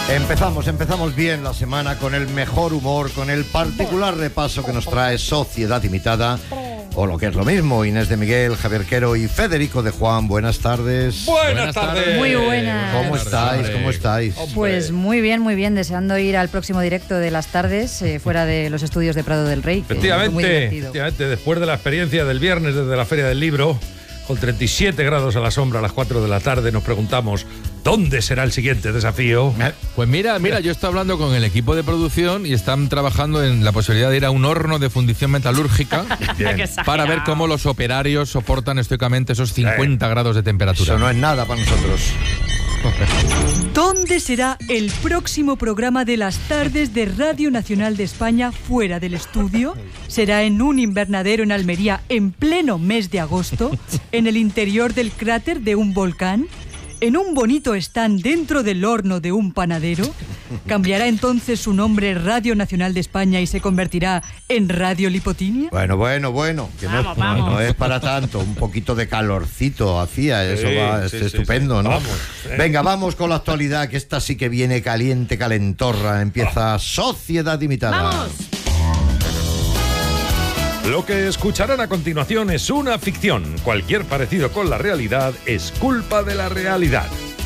Empezamos bien la semana con el mejor humor, con el particular repaso que nos trae Sociedad Imitada, o lo que es lo mismo, Inés de Miguel, Javier Quero y Federico de Juan. Buenas tardes. Buenas tardes. Muy buenas. ¿Cómo estáis? Pues muy bien, deseando ir al próximo directo de las tardes, fuera de los estudios de Prado del Rey. Efectivamente, después de la experiencia del viernes desde la Feria del Libro, con 37 grados a la sombra a las 4 de la tarde, nos preguntamos, ¿dónde será el siguiente desafío? Pues mira, yo estoy hablando con el equipo de producción y están trabajando en la posibilidad de ir a un horno de fundición metalúrgica para ver cómo los operarios soportan estoicamente esos 50 grados de temperatura. Eso no es nada para nosotros. ¿Dónde será el próximo programa de las tardes de Radio Nacional de España fuera del estudio? ¿Será en un invernadero en Almería en pleno mes de agosto? ¿En el interior del cráter de un volcán? ¿En un bonito stand dentro del horno de un panadero? ¿Cambiará entonces su nombre Radio Nacional de España y se convertirá en Radio Lipotinia? Bueno, que no es para tanto. Un poquito de calorcito hacía, eso estupendo, ¿no? Venga, vamos con la actualidad, que esta sí que viene caliente, calentorra. Empieza Sociedad Imitada. ¡Vamos! Lo que escucharán a continuación es una ficción. Cualquier parecido con la realidad es culpa de la realidad.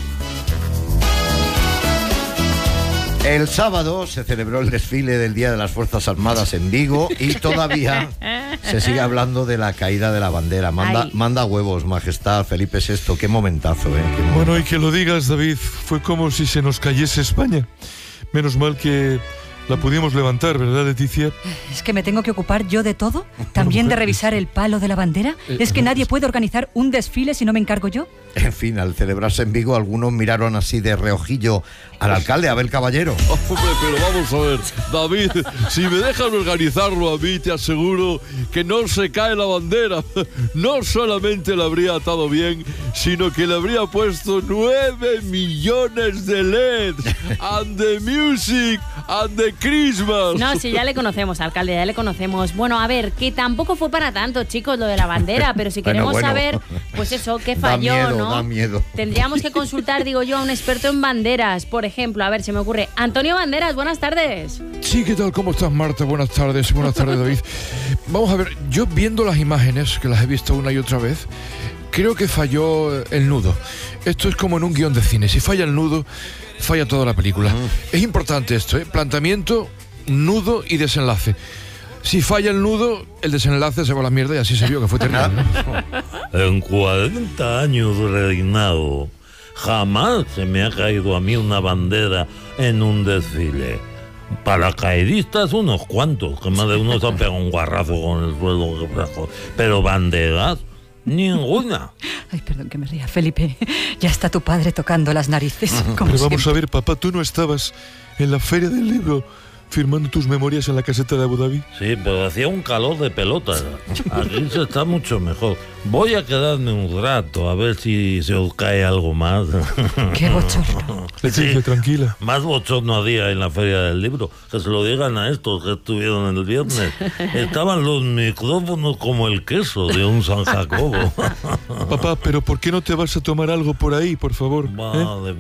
El sábado se celebró el desfile del Día de las Fuerzas Armadas en Vigo y todavía se sigue hablando de la caída de la bandera. Manda huevos, Majestad Felipe VI. Qué momentazo, ¿eh? Bueno, y que lo digas, David, fue como si se nos cayese España. Menos mal que la pudimos levantar, ¿verdad, Leticia? ¿Es que me tengo que ocupar yo de todo? ¿También de revisar el palo de la bandera? ¿Es que nadie puede organizar un desfile si no me encargo yo? En fin, al celebrarse en Vigo, algunos miraron así de reojillo al alcalde, Abel Caballero. Hombre, pero vamos a ver, David, si me dejan organizarlo a mí, te aseguro que no se cae la bandera. No solamente la habría atado bien, sino que le habría puesto 9 millones de LEDs. And the music, and the Christmas. No, sí, ya le conocemos, alcalde, ya le conocemos. Bueno, a ver, que tampoco fue para tanto, chicos, lo de la bandera, pero si queremos saber, pues eso, qué falló, ¿no? Da miedo. Tendríamos que consultar, digo yo, a un experto en banderas. Por ejemplo, a ver, se me ocurre. Antonio Banderas, buenas tardes. Sí, ¿qué tal? ¿Cómo estás, Marta? Buenas tardes, David. Vamos a ver, yo viendo las imágenes, que las he visto una y otra vez, creo que falló el nudo. Esto es como en un guión de cine. Si falla el nudo, falla toda la película. Es importante esto, ¿eh? Planteamiento, nudo y desenlace. Si falla el nudo, el desenlace se va a la mierda y así se vio que fue terrible, ¿no? En 40 años de reinado, jamás se me ha caído a mí una bandera en un desfile. Paracaidistas unos cuantos, que más de uno se ha pegado un guarrazo con el suelo. Pero banderas, ninguna. Ay, perdón que me ría, Felipe. Ya está tu padre tocando las narices. Pero vamos a ver, papá, ¿tú no estabas en la Feria del Libro firmando tus memorias en la caseta de Abu Dhabi? Sí, pero hacía un calor de pelota. Aquí se está mucho mejor. Voy a quedarme un rato a ver si se os cae algo más. ¡Qué bochorno! Leticia, sí, tranquila. Más bochorno había en la Feria del Libro. Que se lo digan a estos que estuvieron el viernes. Estaban los micrófonos como el queso de un San Jacobo. Papá, ¿pero por qué no te vas a tomar algo por ahí, por favor? Vale.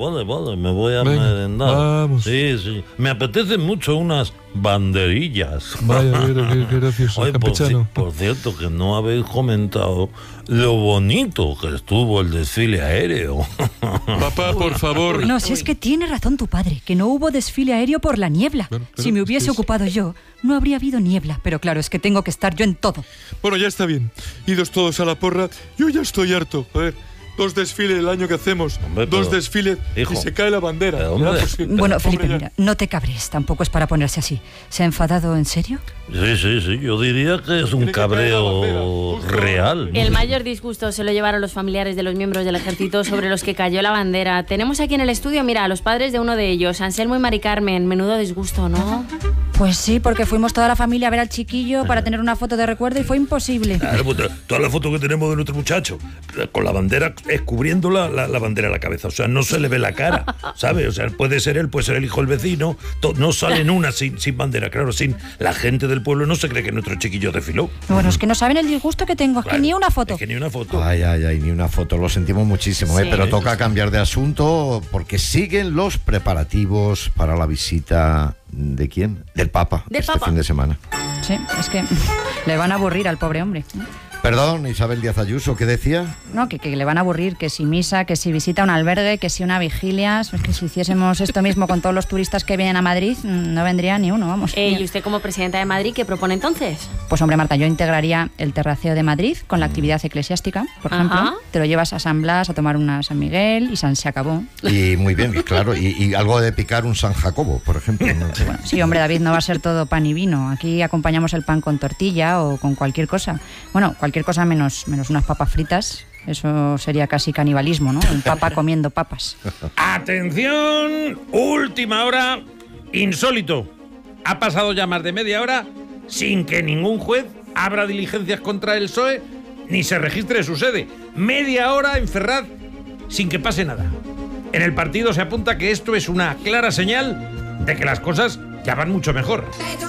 Me voy a merendar. Vamos. Sí. Me apetecen mucho unas banderillas. Vaya, qué gracioso. Oye, por cierto, que no habéis comentado lo bonito que estuvo el desfile aéreo. Papá, por favor. No, si es que tiene razón tu padre, que no hubo desfile aéreo por la niebla. Bueno, si me hubiese ocupado yo, no habría habido niebla. Pero claro, es que tengo que estar yo en todo. Bueno, ya está bien. Idos todos a la porra. Yo ya estoy harto. A ver, 2 desfiles el año que hacemos. Hombre, 2 desfiles, hijo, y se cae la bandera. Bueno, Felipe, mira, no te cabres. Tampoco es para ponerse así. ¿Se ha enfadado en serio? Sí. Yo diría que es un cabreo real, ¿no? El mayor disgusto se lo llevaron los familiares de los miembros del ejército sobre los que cayó la bandera. Tenemos aquí en el estudio, mira, a los padres de uno de ellos, Anselmo y Mari Carmen. Menudo disgusto, ¿no? Pues sí, porque fuimos toda la familia a ver al chiquillo para tener una foto de recuerdo y fue imposible. Claro, pues toda la foto que tenemos de nuestro muchacho, con la bandera, cubriendo la bandera a la cabeza. O sea, no se le ve la cara, ¿sabes? O sea, puede ser él, puede ser el hijo del vecino. No salen una sin bandera, claro, sin la gente del pueblo no se cree que nuestro chiquillo desfiló. Bueno, es que no saben el disgusto que tengo, es que ni una foto. Es que ni una foto. Ay, ni una foto, lo sentimos muchísimo, Sí. pero toca cambiar de asunto porque siguen los preparativos para la visita ¿de quién? Del Papa, fin de semana. Sí, es que le van a aburrir al pobre hombre. Perdón, Isabel Díaz Ayuso, ¿qué decía? No, que le van a aburrir, que si misa, que si visita un albergue, que si una vigilia. Es que si hiciésemos esto mismo con todos los turistas que vienen a Madrid, no vendría ni uno, vamos. ¿Y usted como presidenta de Madrid qué propone entonces? Pues hombre, Marta, yo integraría el terraceo de Madrid con la actividad eclesiástica, por ejemplo. Te lo llevas a San Blas a tomar una San Miguel y se acabó. Y muy bien, claro, y algo de picar un San Jacobo, por ejemplo, ¿no? Bueno, sí, hombre, David, no va a ser todo pan y vino. Aquí acompañamos el pan con tortilla o con cualquier cosa. Bueno, cualquier cosa menos unas papas fritas. Eso sería casi canibalismo, ¿no? Un papa comiendo papas. ¡Atención! Última hora, insólito. Ha pasado ya más de media hora sin que ningún juez abra diligencias contra el PSOE ni se registre su sede. Media hora en Ferraz sin que pase nada. En el partido se apunta que esto es una clara señal de que las cosas ya van mucho mejor.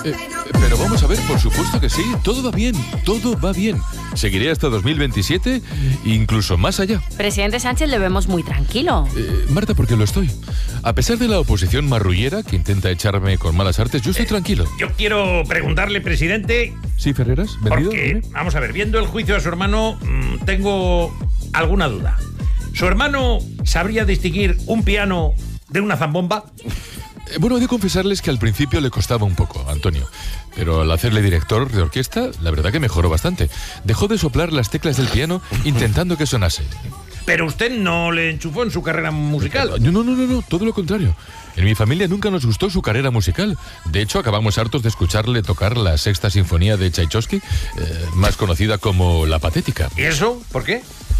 Pero vamos a ver, por supuesto que sí, todo va bien, todo va bien. Seguiré hasta 2027, incluso más allá. Presidente Sánchez, le vemos muy tranquilo. Marta, porque lo estoy. A pesar de la oposición marrullera que intenta echarme con malas artes, yo estoy tranquilo. Yo quiero preguntarle, presidente... ¿Sí, Ferreras? ¿Vendido? Porque, vamos a ver, viendo el juicio a su hermano, tengo alguna duda. ¿Su hermano sabría distinguir un piano de una zambomba? Bueno, he de confesarles que al principio le costaba un poco, Antonio. Pero al hacerle director de orquesta, la verdad que mejoró bastante. Dejó de soplar las teclas del piano intentando que sonase. Pero usted no le enchufó en su carrera musical. No, todo lo contrario. En mi familia nunca nos gustó su carrera musical. De hecho, acabamos hartos de escucharle tocar la Sexta Sinfonía de Tchaikovsky, más conocida como La Patética. ¿Y eso? ¿Por qué?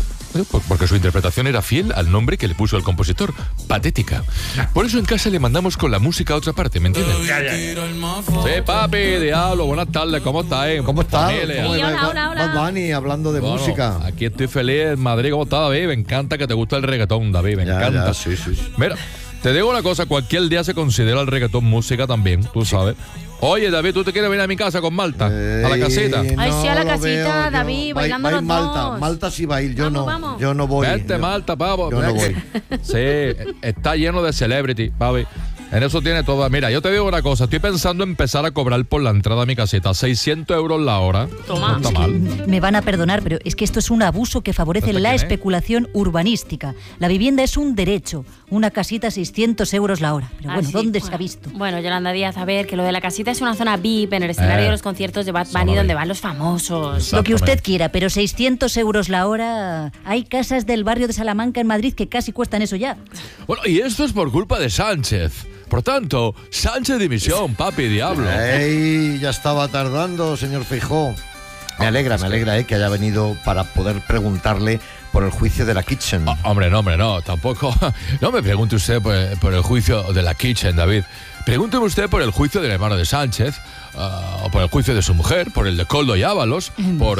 Porque su interpretación era fiel al nombre que le puso el compositor, Patética. Por eso en casa le mandamos con la música a otra parte, ¿me entiendes? Ya. Sí, papi, diablo, buenas tardes, ¿cómo estás? ¿Cómo estás? Hola. Bad Bunny, hablando de música. Aquí estoy feliz en Madrid, ¿cómo estás, David? Me encanta que te gusta el reggaetón, David, me encanta. Sí. Mira, te digo una cosa, cualquier día se considera el reggaetón música también, tú sabes. Oye, David, ¿tú te quieres venir a mi casa con Malta? ¿A la casita? Ay, sí, a la casita, David, bailando los dos. Malta sí va a ir, Vamos. yo no voy. Vete, Malta, pavo. Yo no voy. Sí, está lleno de celebrity, papi. En eso tiene todo. Mira, yo te digo una cosa. Estoy pensando en empezar a cobrar por la entrada a mi caseta. 600 euros la hora. Toma. No está mal. Me van a perdonar, pero es que esto es un abuso que favorece ¿Esto la qué es? especulación urbanística. La vivienda es un derecho. Una casita 600 euros la hora. Pero bueno, sí. ¿dónde se ha visto? Bueno, Yolanda Díaz, a ver, que lo de la casita es una zona VIP en el escenario de los conciertos de Bad Bunny donde van los famosos. Lo que usted quiera, pero 600 euros la hora... Hay casas del barrio de Salamanca en Madrid que casi cuestan eso ya. Bueno, y esto es por culpa de Sánchez. Por tanto, Sánchez dimisión, papi, diablo. ¡Ey! Ya estaba tardando, señor Feijóo. Me alegra que haya venido para poder preguntarle por el juicio de la Kitchen. Hombre, no, tampoco. No me pregunte usted por el juicio de la Kitchen, David. Pregúnteme usted por el juicio del hermano de Sánchez, o por el juicio de su mujer, por el de Koldo y Ábalos, Por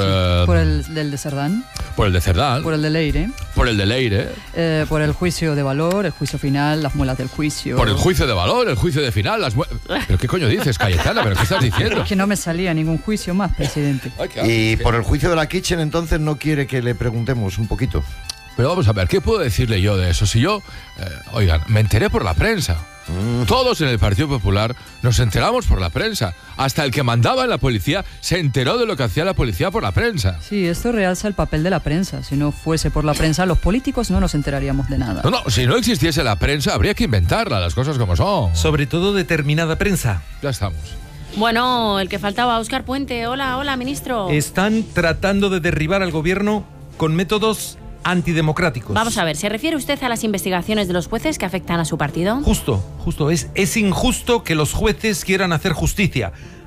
el del de Cerdán, por el de Cerdán, por el de Leire, por el de Leire, por el juicio de valor, el juicio final, las muelas del juicio. por el juicio de valor, el juicio de final, ¿Pero qué coño dices, Cayetana? ¿Pero qué estás diciendo? Es que no me salía ningún juicio más, presidente. Y por el juicio de la Kitchen, entonces no quiere que le preguntemos un poquito. Pero vamos a ver, ¿qué puedo decirle yo de eso? Si yo, oigan, me enteré por la prensa. Todos en el Partido Popular nos enteramos por la prensa. Hasta el que mandaba en la policía se enteró de lo que hacía la policía por la prensa. Sí, esto realza el papel de la prensa. Si no fuese por la prensa, los políticos no nos enteraríamos de nada. No, si no existiese la prensa, habría que inventarla, las cosas como son. Sobre todo determinada prensa. Ya estamos. Bueno, el que faltaba, Óscar Puente. Hola, ministro. Están tratando de derribar al gobierno con métodos antidemocráticos. Vamos a ver, ¿se refiere usted a las investigaciones de los jueces que afectan a su partido? Justo. Es injusto que los jueces quieran hacer justicia.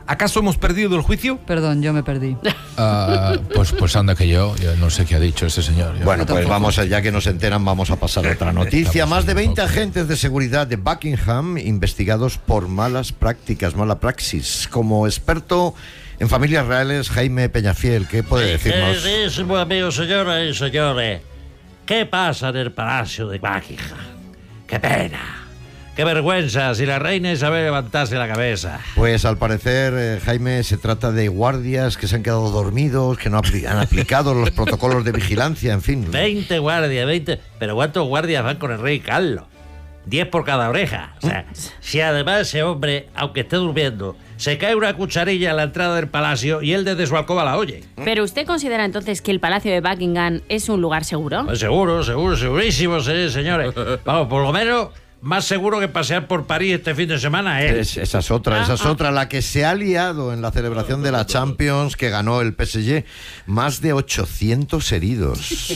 ¿Acaso hemos perdido el juicio? Perdón, yo me perdí. Pues anda que yo no sé qué ha dicho ese señor. Bueno, pues vamos, ya que nos enteran, vamos a pasar a otra noticia. Más de 20 agentes de seguridad de Buckingham investigados por malas prácticas, mala praxis. Como experto en familias reales, Jaime Peñafiel, ¿qué puede decirnos? Queridísimo amigo, señoras y señores, ¿qué pasa en el Palacio de Buckingham? ¡Qué pena! ¡Qué vergüenza si la reina Isabel levantase la cabeza! Pues al parecer, Jaime, se trata de guardias que se han quedado dormidos, que no han aplicado los protocolos de vigilancia, en fin. 20 guardias, 20. ¿Pero cuántos guardias van con el rey Carlos? 10 por cada oreja. O sea, si además ese hombre, aunque esté durmiendo, se cae una cucharilla a la entrada del palacio y él desde su alcoba la oye. ¿Pero usted considera entonces que el Palacio de Buckingham es un lugar seguro? Pues segurísimo, señores. Vamos, por lo menos... Más seguro que pasear por París este fin de semana, ¿eh? Esa es otra, la que se ha liado en la celebración de la Champions que ganó el PSG. Más de 800 heridos.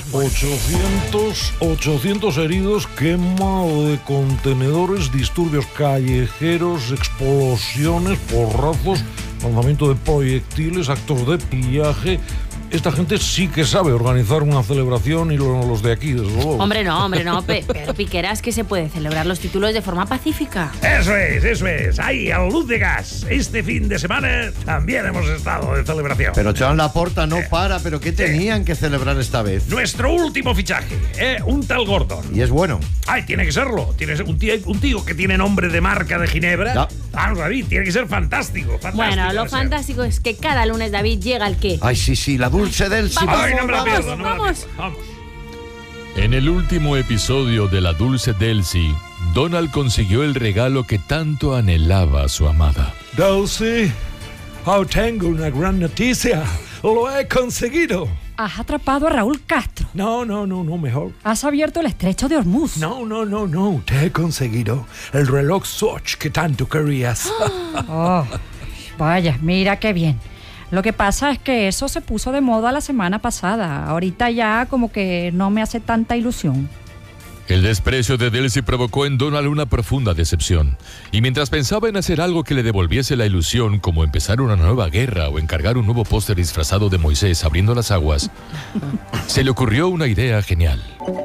800 heridos, quema de contenedores, disturbios callejeros, explosiones, porrazos, lanzamiento de proyectiles, actos de pillaje. Esta gente sí que sabe organizar una celebración y los de aquí, desde luego. Hombre, no, pero Piqueras, que se puede celebrar los títulos de forma pacífica. Eso es. Ahí, a luz de gas. Este fin de semana también hemos estado de celebración. Pero Joan Laporta no para, ¿pero qué tenían que celebrar esta vez? Nuestro último fichaje, un tal Gordon. ¿Y es bueno? Ay, tiene que serlo. Tiene un tío que tiene nombre de marca de Ginebra. Ya. Vamos, David, tiene que ser fantástico. Bueno, lo fantástico es que cada lunes David llega al qué. Ay, sí, la dulce Delcy. Ay, no me la pierdo, vamos. En el último episodio de La Dulce Delcy, Donald consiguió el regalo que tanto anhelaba a su amada. Delcy, tengo una gran noticia. Lo he conseguido. Has atrapado a Raúl Castro. No, mejor. Has abierto el estrecho de Hormuz. No. Te he conseguido el reloj Swatch que tanto querías. Oh, vaya, mira qué bien. Lo que pasa es que eso se puso de moda la semana pasada. Ahorita ya como que no me hace tanta ilusión. El desprecio de Delcy provocó en Donald una profunda decepción. Y mientras pensaba en hacer algo que le devolviese la ilusión, como empezar una nueva guerra o encargar un nuevo póster disfrazado de Moisés abriendo las aguas, se le ocurrió una idea genial.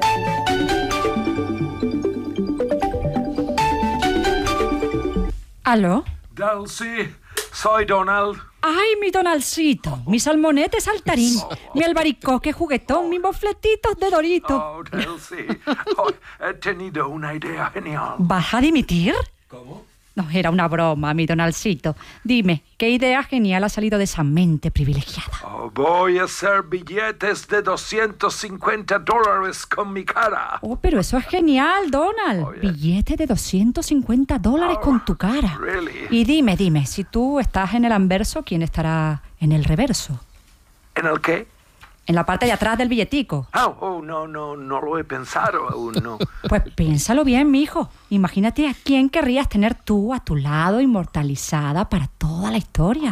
¿Aló? Delcy, soy Donald. ¡Ay, mi Donaldcito! Mi salmonete saltarín, mi albaricoque juguetón, mis bofletitos de Dorito. Oh, Delcy, he tenido una idea genial. ¿Vas a dimitir? ¿Cómo? No, era una broma, mi Donaldcito. Dime, ¿qué idea genial ha salido de esa mente privilegiada? Voy a hacer billetes de $250 con mi cara. Oh, pero eso es genial, Donald. Billete de $250 con tu cara. Really? Y dime, si tú estás en el anverso, ¿quién estará en el reverso? ¿En el qué? En la parte de atrás del billetico. No lo he pensado aún, no. Pues piénsalo bien, mijo. Imagínate a quién querrías tener tú a tu lado, inmortalizada para toda la historia.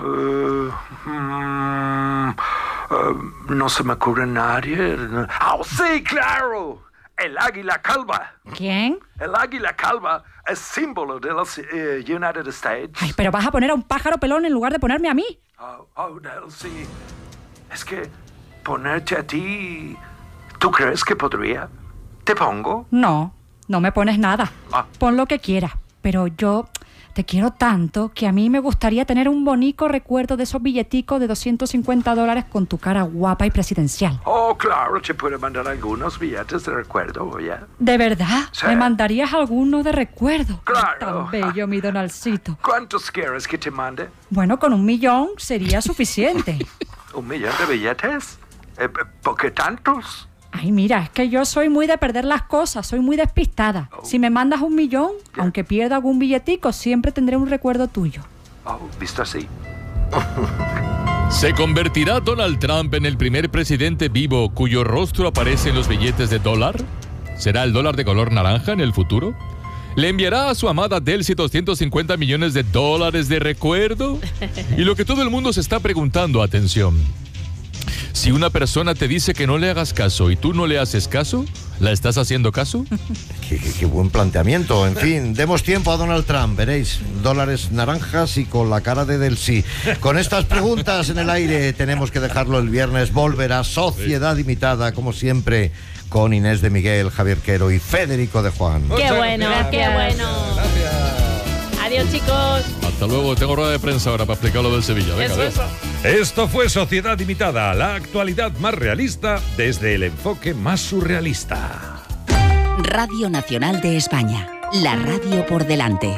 No se me ocurre nadie. ¡Sí, claro! El águila calva. ¿Quién? El águila calva es símbolo de los United States. Ay, pero vas a poner a un pájaro pelón en lugar de ponerme a mí. Delcy. Es que ponerte a ti... ¿Tú crees que podría? ¿Te pongo? No me pones nada. Pon lo que quieras. Pero yo te quiero tanto que a mí me gustaría tener un bonito recuerdo de esos billeticos de $250 con tu cara guapa y presidencial. Oh, claro, te puedo mandar algunos billetes de recuerdo, oye. ¿De verdad? Sí. ¿Me mandarías alguno de recuerdo? Claro. Tan bello, mi Donaldcito. ¿Cuántos quieres que te mande? Bueno, con 1 millón sería suficiente. ¿1 millón de billetes? ¿Por qué tantos? Ay, mira, es que yo soy muy de perder las cosas, soy muy despistada. Si me mandas 1 millón, aunque pierda algún billetico, siempre tendré un recuerdo tuyo. Visto así. ¿Se convertirá Donald Trump en el primer presidente vivo cuyo rostro aparece en los billetes de dólar? ¿Será el dólar de color naranja en el futuro? ¿Le enviará a su amada Delcy $250 millones de recuerdo? Y lo que todo el mundo se está preguntando, atención. Si una persona te dice que no le hagas caso y tú no le haces caso, ¿la estás haciendo caso? Qué buen planteamiento. En fin, demos tiempo a Donald Trump, veréis, dólares naranjas y con la cara de del sí. Con estas preguntas en el aire tenemos que dejarlo el viernes. Volverá Sociedad Imitada, como siempre, con Inés de Miguel, Javier Quero y Federico de Juan. ¡Qué bueno, qué bueno! Adiós, chicos. Hasta luego, tengo rueda de prensa ahora para explicar lo del Sevilla. Venga, adiós. Esto fue Sociedad Imitada, la actualidad más realista desde el enfoque más surrealista. Radio Nacional de España, la radio por delante.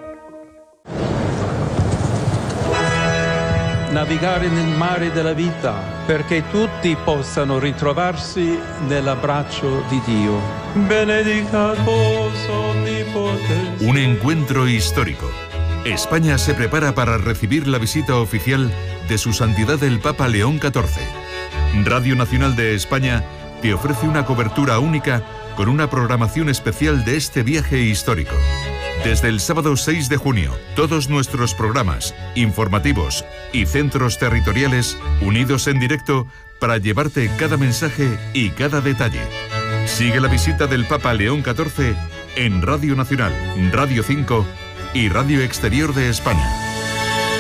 Navigare nel mare della vita perché tutti possano ritrovarsi nell'abbraccio di Dio. Benedicatus omnipotens. Un encuentro histórico. España se prepara para recibir la visita oficial de Su Santidad el Papa León XIV. Radio Nacional de España te ofrece una cobertura única con una programación especial de este viaje histórico. Desde el sábado 6 de junio, todos nuestros programas, informativos y centros territoriales unidos en directo para llevarte cada mensaje y cada detalle. Sigue la visita del Papa León XIV en Radio Nacional, Radio 5 y Radio Exterior de España.